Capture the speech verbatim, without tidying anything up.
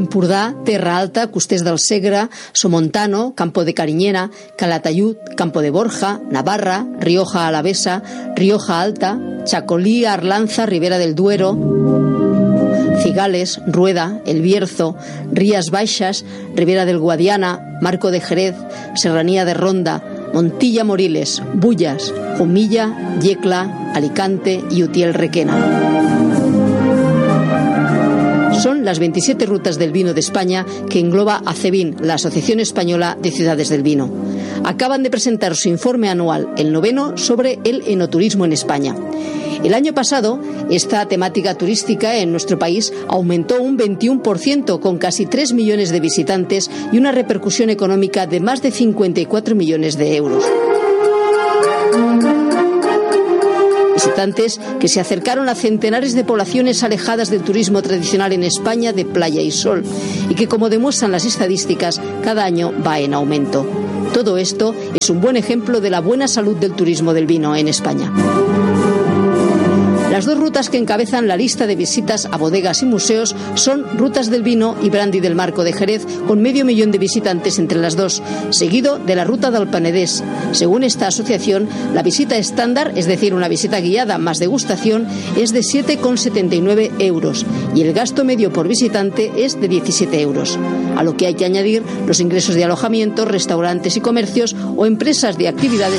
Empordà, Terra Alta, Costers del Segre, Somontano, Campo de Cariñena, Calatayud, Campo de Borja, Navarra, Rioja Alavesa, Rioja Alta, Chacolí, Arlanza, Ribera del Duero, Cigales, Rueda, El Bierzo, Rías Baixas, Ribera del Guadiana, Marco de Jerez, Serranía de Ronda, Montilla Moriles, Bullas, Jumilla, Yecla, Alicante y Utiel Requena. Son las veintisiete rutas del vino de España que engloba ACEVIN, la Asociación Española de Ciudades del Vino. Acaban de presentar su informe anual, el noveno, sobre el enoturismo en España. El año pasado, esta temática turística en nuestro país aumentó un veintiuno por ciento, con casi tres millones de visitantes y una repercusión económica de más de cincuenta y cuatro millones de euros. Visitantes que se acercaron a centenares de poblaciones alejadas del turismo tradicional en España de playa y sol, y que, como demuestran las estadísticas, cada año va en aumento. Todo esto es un buen ejemplo de la buena salud del turismo del vino en España. Las dos rutas que encabezan la lista de visitas a bodegas y museos son Rutas del Vino y Brandy del Marco de Jerez, con medio millón de visitantes entre las dos, seguido de la Ruta del Penedès. Según esta asociación, la visita estándar, es decir, una visita guiada más degustación, es de siete con setenta y nueve euros y el gasto medio por visitante es de diecisiete euros, a lo que hay que añadir los ingresos de alojamiento, restaurantes y comercios o empresas de actividades